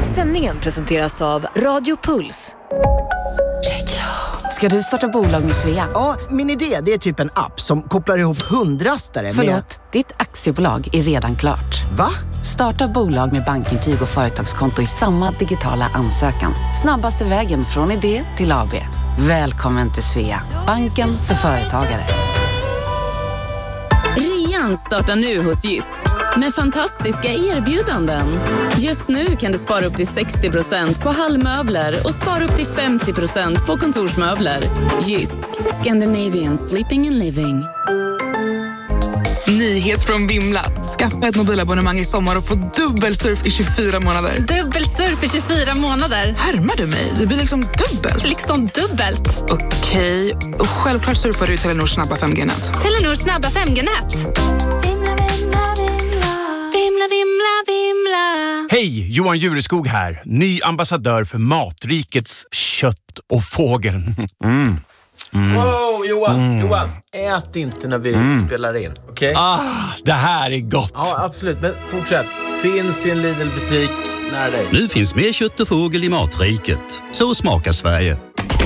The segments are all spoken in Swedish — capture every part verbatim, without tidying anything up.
Sändningen presenteras av Radio Puls. Ska du starta bolag med Svea? Ja, min idé det är typ en app som kopplar ihop hundrastare med... Förlåt, ditt aktiebolag är redan klart. Va? Starta bolag med bankintyg och företagskonto i samma digitala ansökan. Snabbaste vägen från idé till A B. Välkommen till Svea, banken för företagare. Rean startar nu hos Jysk med fantastiska erbjudanden. Just nu kan du spara upp till sextio procent på hallmöbler och spara upp till femtio procent på kontorsmöbler. Jysk, Scandinavian Sleeping and Living. Nyhet från Vimla. Skaffa ett mobilabonnemang i sommar och få dubbelsurf i tjugofyra månader. Dubbelsurf i tjugofyra månader? Härmar du mig? Det blir liksom dubbelt. Liksom dubbelt? Okej. Och självklart surfar du i Telenor snabba fem G-nät. Telenor snabba fem G-nät. Vimla, vimla, vimla. Vimla, vimla, vimla. Hej, Johan Jureskog här. Ny ambassadör för Matrikets kött och fågel. Mm. Mm. Wow, Johan, mm. Johan, ät inte när vi mm. spelar in, okej? Okay? Ah, det här är gott. Ja, absolut, men fortsätt. Finns i en Lidl-butik nära dig. Nu finns mer kött och fågel i Matriket. Så smakar Sverige.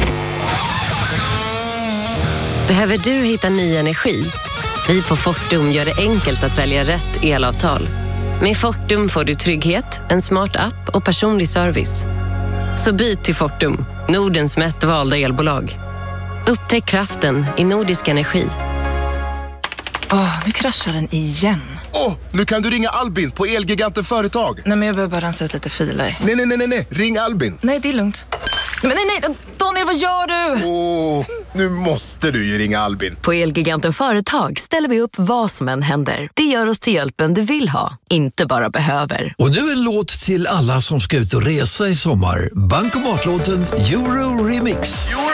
Behöver du hitta ny energi? Vi på Fortum gör det enkelt att välja rätt elavtal. Med Fortum får du trygghet, en smart app och personlig service. Så byt till Fortum, Nordens mest valda elbolag. Upptäck kraften i Nordisk Energi. Åh, oh, nu kraschar den igen. Åh, oh, nu kan du ringa Albin på Elgiganten Företag. Nej, men jag behöver bara rensa ut lite filer. Nej, nej, nej, nej, ring Albin. Nej, det är lugnt. Men nej, nej, Daniel, vad gör du? Åh, oh, nu måste du ju ringa Albin. På Elgiganten Företag ställer vi upp vad som än händer. Det gör oss till hjälpen du vill ha, inte bara behöver. Och nu en låt till alla som ska ut och resa i sommar. Bankomatlåten Euro Remix.